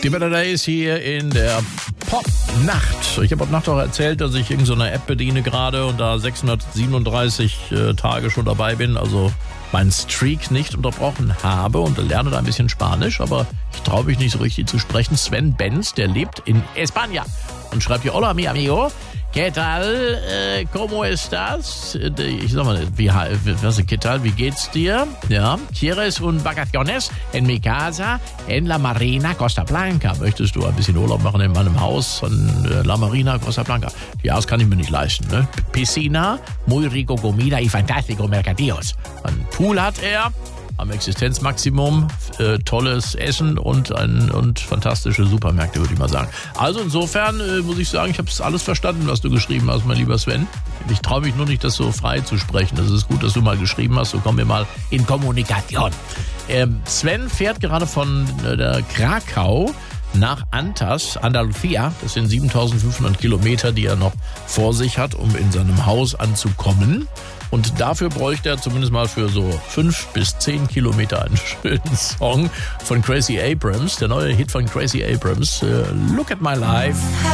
Die Better Days hier in der Pop-Nacht. Ich habe heute Nacht auch erzählt, dass ich irgendeine App bediene gerade und da 637 Tage schon dabei bin, also meinen Streak nicht unterbrochen habe und lerne da ein bisschen Spanisch, aber ich traue mich nicht so richtig zu sprechen. Sven Benz, der lebt in España und schreibt hier: Hola, mi amigo. ¿Qué tal? ¿Cómo estás? Ich sag mal, ¿qué tal? Wie geht's dir? Ja. ¿Quieres un vacaciones en mi casa en la Marina Costa Blanca? Möchtest du ein bisschen Urlaub machen in meinem Haus in La Marina Costa Blanca? Ja, das kann ich mir nicht leisten, ne? Piscina, muy rico comida y fantástico mercadillos. Ein Pool hat er am Existenzmaximum, tolles Essen und fantastische Supermärkte, würde ich mal sagen. Also insofern muss ich sagen, ich habe es alles verstanden, was du geschrieben hast, mein lieber Sven. Ich traue mich nur nicht, das so frei zu sprechen. Das ist gut, dass du mal geschrieben hast, so kommen wir mal in Kommunikation. Sven fährt gerade von der Krakau nach Antas, Andalucía. Das sind 7.500 Kilometer, die er noch vor sich hat, um in seinem Haus anzukommen. Und dafür bräuchte er zumindest mal für so 5 bis 10 Kilometer einen schönen Song von Gracie Abrams. Der neue Hit von Gracie Abrams, Look at My Life.